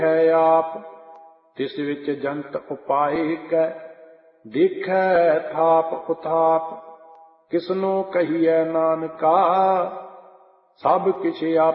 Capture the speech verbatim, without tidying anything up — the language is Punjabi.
ਹੈ ਆਪ, ਤਿਸ ਵਿੱਚ ਜੰਤ ਉਪਾਏ ਕੈ, ਦੇਖੈ ਥਾਪ ਉਥਾਪ। ਕਿਸਨੂੰ ਕਹੀਐ ਨਾਨਕਾ, ਸਭ ਕਿਛ